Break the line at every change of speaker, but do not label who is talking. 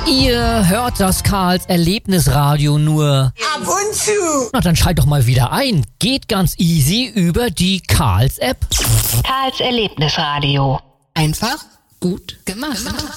Ihr hört das Karls Erlebnisradio nur
ab und zu.
Na, dann schalt doch mal wieder ein. Geht ganz easy über die Karls-App.
Karls Erlebnisradio.
Einfach gut gemacht.